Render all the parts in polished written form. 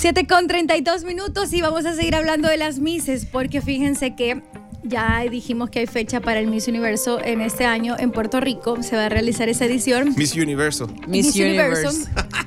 7:32 y vamos a seguir hablando de las Misses porque fíjense que ya dijimos que hay fecha para el Miss Universo en este año en Puerto Rico. Se va a realizar esa edición. Miss Universo. Miss Universo.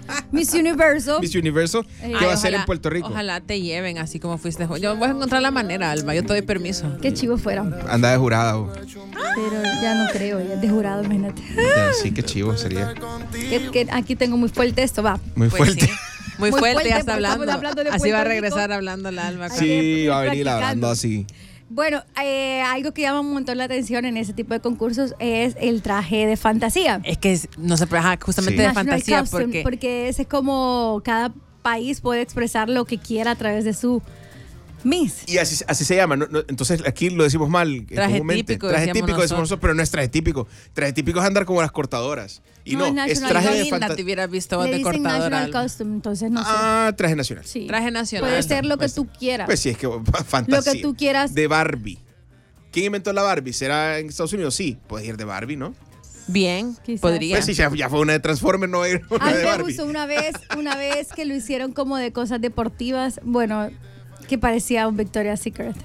¿Qué va a ser en Puerto Rico? Ojalá te lleven así como fuiste. Yo voy a encontrar la manera, Alba. Yo te doy permiso. Qué chivo fuera. Anda de jurado. Pero ya no creo, ya es de jurado, imagínate. Ya, sí, qué chivo sería. Que aquí tengo muy fuerte esto, va. Muy Pues fuerte. sí. Muy fuerte, ya está estamos hablando. hablando de Así va a Puerto regresar Rico. hablando la Alba. Sí, va a venir practicando. hablando así. Bueno, algo que llama un montón la atención en ese tipo de concursos es el traje de fantasía. Es que no se justamente Sí. de National fantasía costume, porque ese es como cada país puede expresar lo que quiera a través de su Miss. Y así se llama. Entonces aquí lo decimos mal. Traje comúnmente. típico, Traje decíamos típico decimos nosotros. nosotros, pero no es traje típico. Traje típico es andar como las cortadoras. Y No, no, es es national traje Qué de linda te fantasía. hubieras visto Le de dicen cortadora. National Alba. Costume, entonces no sé. Traje nacional. Sí. Traje nacional. Puede ser lo que Pues, tú quieras. Pues sí, es que fantasía. Lo que tú quieras. De Barbie. ¿Quién inventó la Barbie? ¿Será en Estados Unidos? Sí, puedes ir de Barbie, ¿no? Bien, Quizás. podría. Pues sí, ya fue una de Transformers, no era A una mí de me Barbie. gustó una vez que lo hicieron como de cosas deportivas, bueno, que parecía un Victoria's Secret.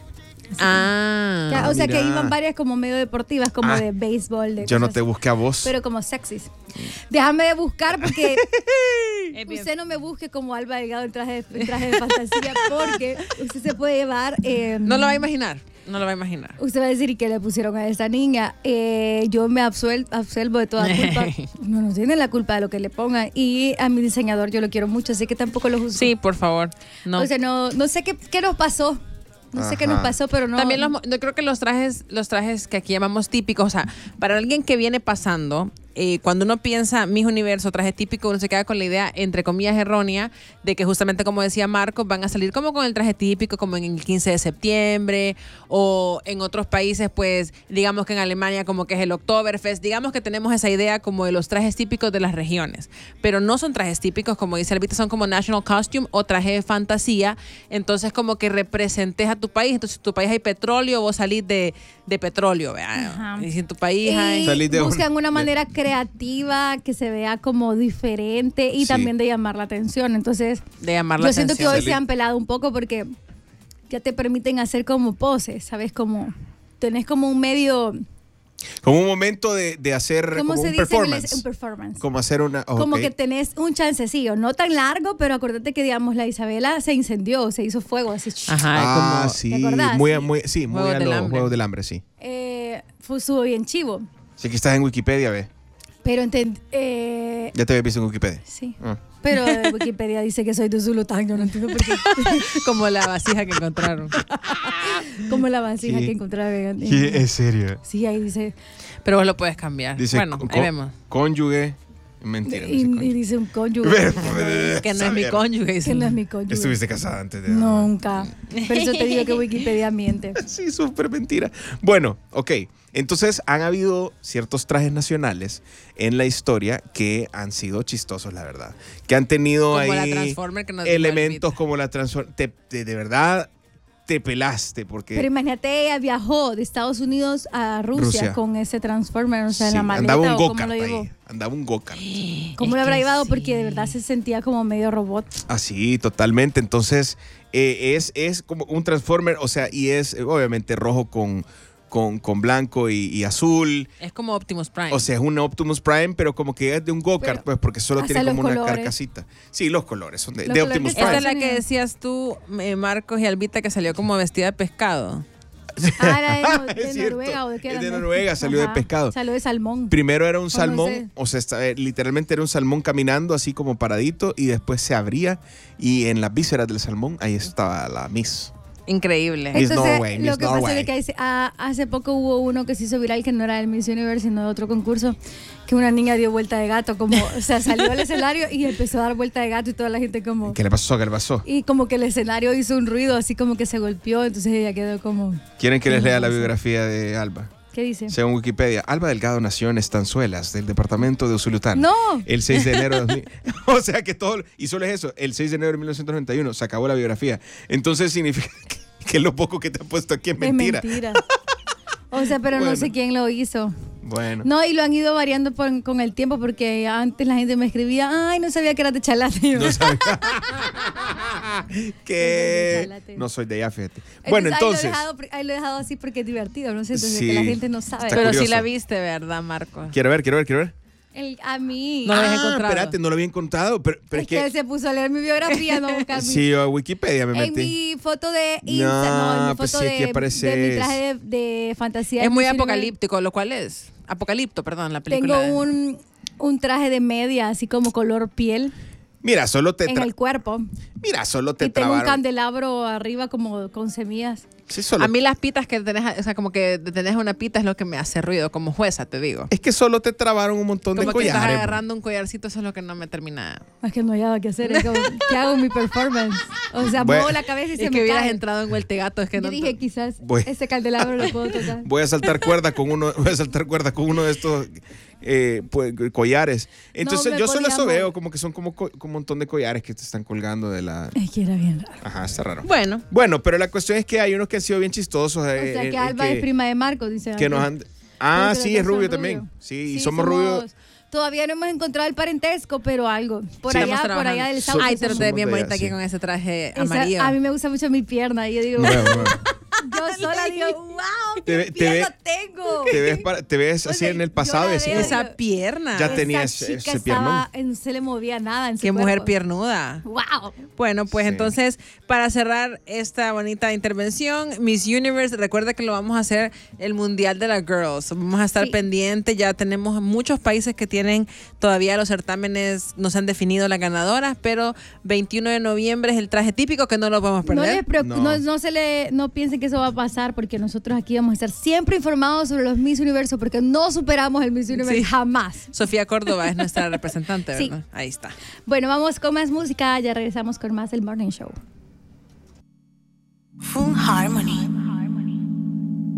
O sea, que mira. iban varias como medio deportivas, como de béisbol. De Yo no cosas te busqué a vos. pero como sexys. Déjame de buscar porque Es bien. usted no me busque como Alba Delgado en traje de fantasía porque usted se puede llevar... No lo va a imaginar. No lo va a imaginar. Usted va a decir, ¿y qué le pusieron a esta niña? Yo me absuelvo de toda culpa. No tiene la culpa de lo que le pongan. Y a mi diseñador yo lo quiero mucho, así que tampoco lo juzgo. Sí, por favor. No. O sea, no sé qué nos pasó. No sé qué nos pasó, pero no... También yo creo que los trajes que aquí llamamos típicos, o sea, para alguien que viene pasando, cuando uno piensa Miss Universo, traje típico, uno se queda con la idea, entre comillas, errónea, de que justamente como decía Marcos, van a salir como con el traje típico, como en el 15 de septiembre, o en otros países, pues, digamos que en Alemania como que es el Oktoberfest, digamos que tenemos esa idea como de los trajes típicos de las regiones, pero no son trajes típicos, como dice Albita, son como National Costume o traje de fantasía, entonces como que representes a tu país, entonces si en tu país hay petróleo, vos salís de petróleo, ¿verdad? Ajá. Y si en tu país Y hay... Salís de buscan un- una de- manera creativa que se vea como diferente y Sí. también de llamar la atención. Entonces, de llamar la yo siento que atención. hoy se han pelado un poco porque ya te permiten hacer como poses, ¿sabes? Como tenés como un medio... Como un momento de hacer ¿Cómo como se un dice en performance. inglés? Un performance. Como hacer una... Como ok. que tenés un chancecillo, no tan largo, pero acuérdate que, digamos, la Isabela se incendió, se hizo fuego, así. Ajá, como... sí. ¿te acordás? Muy, Sí. muy, sí, muy Juegos a del los Hambre. Juegos del Hambre, sí. Estuvo bien chivo. Sí, que estás en Wikipedia, ¿ves? Pero Ya te había visto en Wikipedia. sí. Ah. Pero Wikipedia dice que soy de Zulután, yo no entiendo por qué. como la vasija que encontraron. Como la vasija Sí. que encontraba en... ¿Es serio? Sí, ahí dice... Pero vos lo puedes cambiar. Dice Bueno, ahí vemos. cónyuge. Mentira. no Y, dice y cónyuge. dice un cónyuge. Que no es mi cónyuge. dice. Que no es mi cónyuge. Estuviste casada antes de... Nunca. Por eso te digo que Wikipedia miente. Sí, súper mentira. Bueno, ok. Entonces han habido ciertos trajes nacionales en la historia que han sido chistosos, la verdad. Que han tenido Como la ahí Transformer que nos dijo elementos Albita. como la Transformer. De verdad te pelaste porque... Pero imagínate, ella viajó de Estados Unidos a Rusia, con ese Transformer, o sea, en Sí, la maleta. andaba un ¿O cómo go-kart lo llevó? ahí. Andaba un go-kart. ¿Cómo Es lo habrá que llevado? sí. Porque de verdad se sentía como medio robot. Así, totalmente. Entonces, es como un Transformer, o sea, y es obviamente rojo con blanco y azul. Es como Optimus Prime. O sea, es un Optimus Prime, pero como que es de un go-kart, Pero pues, porque solo hasta tiene como los una colores. carcasita. Sí, los colores son Los de colores Optimus que Esta Prime. es la que Unidos. decías tú, Marcos y Albita, que salió como vestida de pescado. Era de Es cierto. Noruega o de qué Es era. de ¿no? Noruega, salió de pescado. Salió de salmón. Primero era un no salmón, sé. o sea, literalmente era un salmón caminando así como paradito y después se abría y en las vísceras del salmón ahí estaba la Miss. Increíble. Miss Entonces, Norway, lo Miss que pasa Norway. es que hace poco hubo uno que se hizo viral que no era del Miss Universe, sino de otro concurso, que una niña dio vuelta de gato, como, o sea, salió al escenario y empezó a dar vuelta de gato y toda la gente como... ¿Qué le pasó? ¿Qué le pasó? Y como que el escenario hizo un ruido, así como que se golpeó, entonces ella quedó como... ¿Quieren que les lea la no sé. biografía de Alba? ¿Qué dice? Según Wikipedia, Alba Delgado nació en Estanzuelas, del departamento de Usulután. ¡No! El 6 de enero de 2000. O sea que todo. Y solo es eso. El 6 de enero de 1991 se acabó la biografía. Entonces significa que lo poco que te han puesto aquí es mentira. Es mentira. O sea, pero Bueno. no sé quién lo hizo. Bueno. No, y lo han ido variando con el tiempo porque antes la gente me escribía, ay, no sabía que eras de Chalate. No sabía. Que no soy de allá, fíjate. Bueno, entonces. Ahí lo he dejado así porque es divertido, no sé, entonces Sí, que la gente no sabe. está Pero curioso. sí la viste, ¿verdad, Marco? Quiero ver. A mí. No lo habías encontrado. Espérate, no lo había encontrado. Pero es que él se puso a leer mi biografía, no buscar mi. Sí, yo a Wikipedia me En metí. mi foto de Insta, en mi pues foto sí, aquí de apareces. mi traje de fantasía. Es muy Miss Universe, apocalíptico, lo cual es. Apocalipto, perdón, la película. Tengo un traje de media, así como color piel, Mira, solo te en el cuerpo. trabaron. Y tengo un candelabro arriba como con semillas. Sí, solo. A mí las pitas que tenés, o sea, como que tenés una pita es lo que me hace ruido, como jueza, te digo. Es que solo te trabaron un montón Como de que estás collares. agarrando un collarcito, eso es lo que no me termina. Es que no hay nada que hacer. Es como, ¿qué hago en mi performance? O sea, Bueno, muevo la cabeza y Es se que me hubieras cae. entrado en Vueltegato, es que Yo no. dije, quizás Voy. ese candelabro lo puedo tocar. Voy a saltar cuerda con uno de estos pues, collares. Entonces, me yo solo podía eso mover. veo como que son como un montón de collares que te están colgando de la. Es que era bien raro. Ajá, está raro. Bueno, Bueno, pero la cuestión es que hay unos que han sido bien chistosos. O sea, que Alba es prima de Marcos, dice. que nos han. Ah, Pero sí, los es dos rubio son también. rubios. Sí, y somos rubios. Todavía no hemos encontrado el parentesco, pero algo. Por Sí. allá, estamos por allá trabajando. del South. Ay, te lo somos ves bien de allá, bonita aquí sí. con ese traje Esa- amarillo. a mí me gusta mucho mi pierna. Y yo digo, Bueno, yo sola digo, wow, Te qué ve- te pierna ve- tengo. te ves O así sea, en el yo pasado la y así. veo, Esa digo, pierna. Ya esa tenía chica ese piernón. no se le movía nada en su Qué mujer cuerpo. piernuda. Wow. Bueno, pues Sí. entonces, para cerrar esta bonita intervención, Miss Universe, recuerda que lo vamos a hacer el Mundial de las Girls. Vamos a estar Sí. pendientes. Ya tenemos muchos países que tienen todavía los certámenes, no se han definido las ganadoras, pero 21 de noviembre es el traje típico que no lo podemos No, perder. no piensen que eso va a pasar porque nosotros aquí vamos a estar siempre informados sobre los Miss Universo porque no superamos el Miss Universo Sí. jamás. Sofía Córdoba es nuestra representante, Sí. ¿verdad? Ahí está. Bueno, vamos con más música. Ya regresamos con más del Morning Show. Full Harmony.